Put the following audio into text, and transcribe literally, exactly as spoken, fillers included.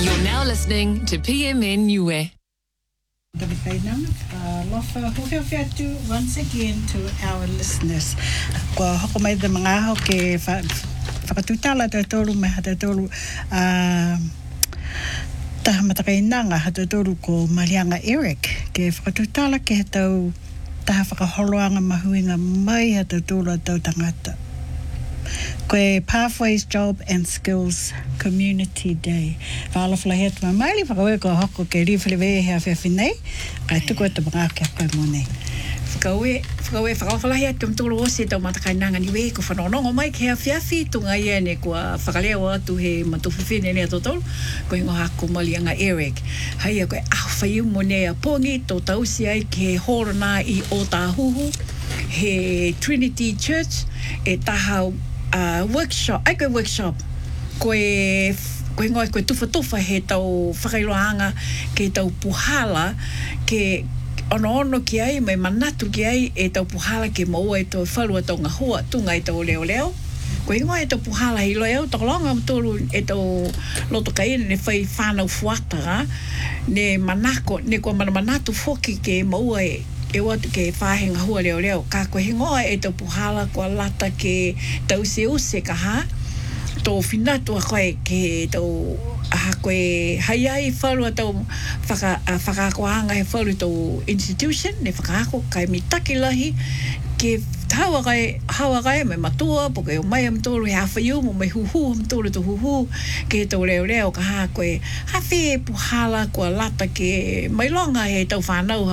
You're now listening to P M N Niue. Lofa hukawhia tu once again to our listeners. Ko hoko mai de mga ho ke whakatutala te tolu me hata tolu uh, taha matakainanga hata tolu ko Marianga Eric ke whakatutala ke he tau taha whakaholoanga mahuinga mai hata tolu a tau tangata. Koe Pathways Job and Skills Community Day. Whaalawhala hea tuma maili, whakawe ko hoko ke riwhile wehe hea whiawhi nei, kai tuku e te mga kia koe mone. Whakawe, whakawe, whakawhala hea tum tūro ose tau matakainanga ni we, ko whanonongo mai ke hea whiawhi, tunga ia ne kua whakaleo atu he matuwhiwhine ne atotolo, ko ingo hako Marianga Eric. Haia koe ahu whaiu mo ne a pongi, tō tausi ai ke horona i o tā huhu, he Trinity Church, e taha Uh, workshop, ai koe workshop, koe, koe ngoi koe tufa tufa he tau whakailoanga ke tau puhala, ke ono ono ki ai, mai manatu ki ai, e tau puhala ke maua e tau whalua tau ngahua, tunga e tau leo leo. Koe ngoi e tau puhala hi loe au, tau longa mtoro e tau loto kaina ne whai whanau fuata, ne manako, ne kua mana manatu foki ke maua e, e watu ke whahenga hua leo leo. Ka koe hingoa e tau puhala kua lata ke tau se use ka ha. Tō whinatua koe ke tau aha koe hai ai whalua tau whaka, uh, whakakoanga he whalu tau institution, ne whakaako kai mitaki lahi ke hawa kai, hawa kai me matua, po ke o mai am tōru he awhaiu, mo me huhu am tōru to huhu, ke tau leo leo ka ha koe hawhi puhala kua lata ke mailonga he tau whanau